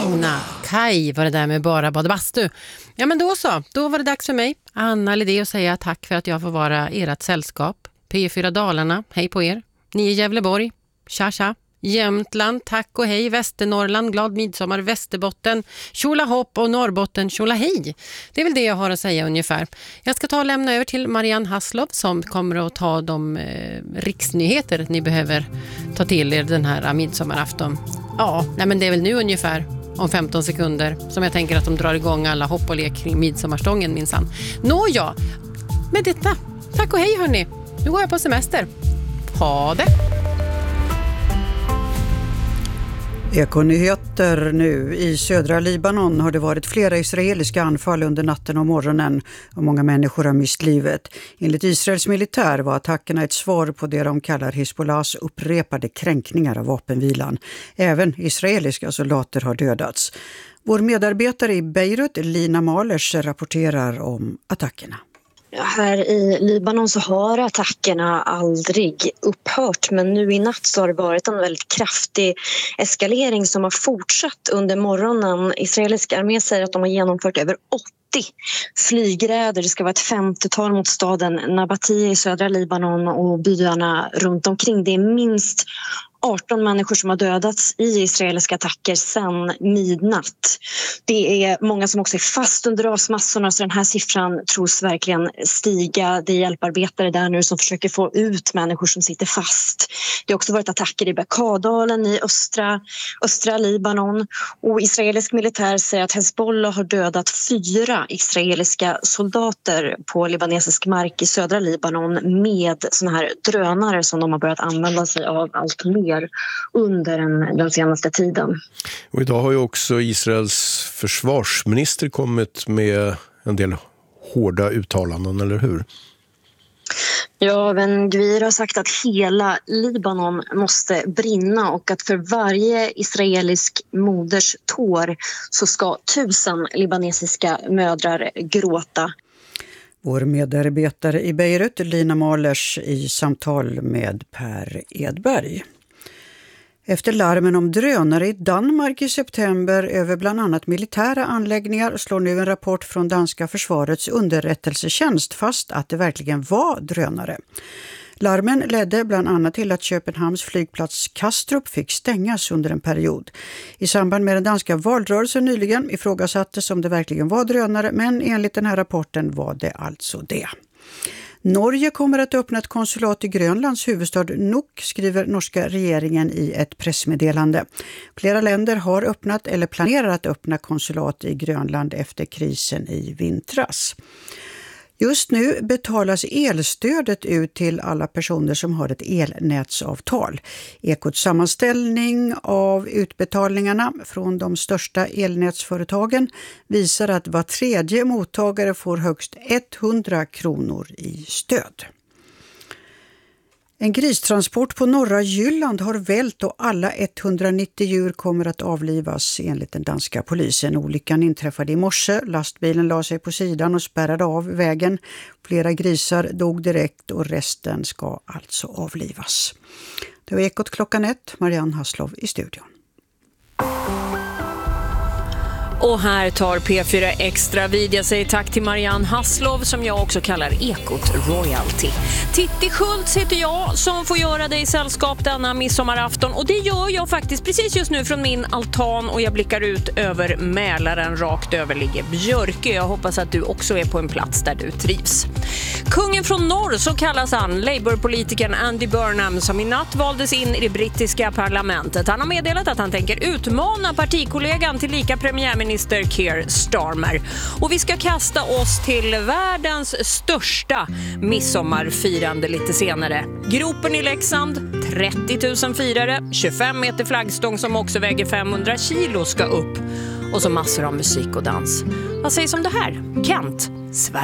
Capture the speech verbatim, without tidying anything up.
Mauna Kea var det där med bara bad och bastu. Ja, men då så. Då var det dags för mig, Anna Lidé, att säga tack för att jag får vara ert sällskap. P fyra Dalarna, hej på er. Ni i Gävleborg, tja tja. Jämtland, tack och hej. Västernorrland, glad midsommar. Västerbotten, tjola hopp. Och Norrbotten, tjola hej. Det är väl det jag har att säga ungefär. Jag ska ta och lämna över till Marianne Hasslov som kommer att ta de eh, riksnyheter ni behöver ta till er den här midsommarafton. Ja, nej men det är väl nu ungefär om femton sekunder som jag tänker att de drar igång alla hopp och lek kring midsommarstången minsann. Nå ja, med detta. Tack och hej hörni. Nu går jag på semester. Ha det! Ekonyheter nu. I södra Libanon har det varit flera israeliska anfall under natten och morgonen och många människor har mist livet. Enligt Israels militär var attackerna ett svar på det de kallar Hezbollahs upprepade kränkningar av vapenvilan. Även israeliska soldater har dödats. Vår medarbetare i Beirut, Lina Malers, rapporterar om attackerna. Här i Libanon så har attackerna aldrig upphört, men nu i natt så har det varit en väldigt kraftig eskalering som har fortsatt under morgonen. Israeliska armé säger att de har genomfört över åttio flygräder. Det ska vara ett femtiotal mot staden Nabati i södra Libanon och byarna runt omkring. Det är minst arton människor som har dödats i israeliska attacker sedan midnatt. Det är många som också är fast under rasmassorna, så den här siffran tros verkligen stiga. Det är hjälparbetare där nu som försöker få ut människor som sitter fast. Det har också varit attacker i Bekaa-dalen i östra, östra Libanon. Och israelisk militär säger att Hezbollah har dödat fyra israeliska soldater på libanesisk mark i södra Libanon med såna här drönare som de har börjat använda sig av allt mer under den, den senaste tiden. Och idag har ju också Israels försvarsminister kommit med en del hårda uttalanden, eller hur? Ja, Ben Gvir har sagt att hela Libanon måste brinna och att för varje israelisk moders tår så ska tusen libanesiska mödrar gråta. Vår medarbetare i Beirut, Lina Malers, i samtal med Per Edberg. Efter larmen om drönare i Danmark i september över bland annat militära anläggningar slår nu en rapport från danska försvarets underrättelsetjänst fast att det verkligen var drönare. Larmen ledde bland annat till att Köpenhamns flygplats Kastrup fick stängas under en period. I samband med den danska valrörelsen nyligen ifrågasattes om det verkligen var drönare, men enligt den här rapporten var det alltså det. Norge kommer att öppna ett konsulat i Grönlands huvudstad Nuuk, skriver norska regeringen i ett pressmeddelande. Flera länder har öppnat eller planerar att öppna konsulat i Grönland efter krisen i vintras. Just nu betalas elstödet ut till alla personer som har ett elnätsavtal. Ekots sammanställning av utbetalningarna från de största elnätsföretagen visar att var tredje mottagare får högst hundra kronor i stöd. En gristransport på norra Jylland har vält och alla etthundranittio djur kommer att avlivas enligt den danska polisen. Olyckan inträffade i morse. Lastbilen la sig på sidan och spärrade av vägen. Flera grisar dog direkt och resten ska alltså avlivas. Det var Ekot klockan ett. Marianne Hasslov i studion. Och här tar P fyra Extra vid. Jag säger tack till Marianne Hasslov som jag också kallar Ekot Royalty. Titti Schultz heter jag som får göra dig sällskap denna midsommarafton. Och det gör jag faktiskt precis just nu från min altan och jag blickar ut över Mälaren. Rakt över ligger Björke. Jag hoppas att du också är på en plats där du trivs. Kungen från norr, så kallas han, Labour-politikern Andy Burnham, som i natt valdes in i det brittiska parlamentet. Han har meddelat att han tänker utmana partikollegan till lika premiärminister Keir Starmer. Och vi ska kasta oss till världens största midsommarfirande lite senare. Gropen i Leksand, trettio tusen firare, tjugofem meter flaggstång som också väger femhundra kilo ska upp. Och så massor av musik och dans. Vad sägs om det här? Kent, Sverige.